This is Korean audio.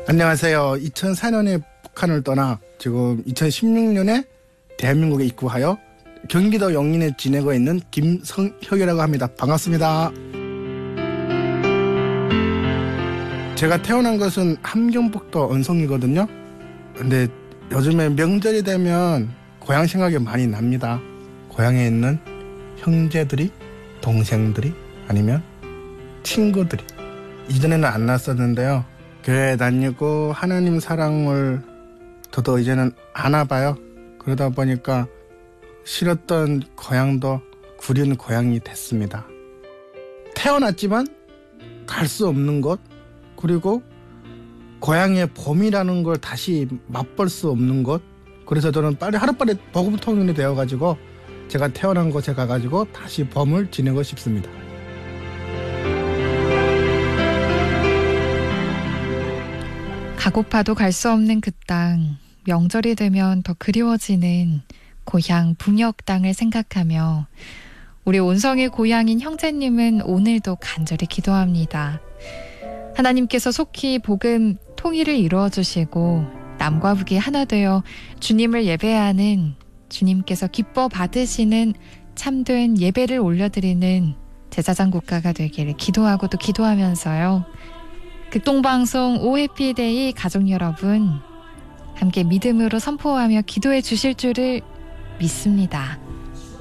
안녕하세요. 2004년에 북한을 떠나 지금 2016년에 대한민국에 입국하여 경기도 용인에 지내고 있는 김성혁이라고 합니다. 반갑습니다. 제가 태어난 것은 함경북도 언성이거든요. 근데 요즘에 명절이 되면 고향 생각이 많이 납니다. 고향에 있는 형제들이, 동생들이, 아니면 친구들이. 이전에는 안 났었는데요. 교회 다니고 하나님 사랑을 저도 이제는 아나 봐요. 그러다 보니까 싫었던 고향도 그리운 고향이 됐습니다. 태어났지만 갈 수 없는 곳, 그리고 고향의 봄이라는 걸 다시 맛볼 수 없는 곳. 그래서 저는 빨리 하루빨리 복음통일이 되어가지고 제가 태어난 곳에 가가지고 다시 봄을 지내고 싶습니다. 가고파도 갈 수 없는 그 땅, 명절이 되면 더 그리워지는 고향 북녘 땅을 생각하며 우리 온성의 고향인 형제님은 오늘도 간절히 기도합니다. 하나님께서 속히 복음 통일을 이루어주시고 남과 북이 하나 되어 주님을 예배하는, 주님께서 기뻐 받으시는 참된 예배를 올려드리는 제사장 국가가 되기를 기도하고 또 기도하면서요. 극동방송 오해피데이 가족 여러분, 함께 믿음으로 선포하며 기도해 주실 줄을 믿습니다.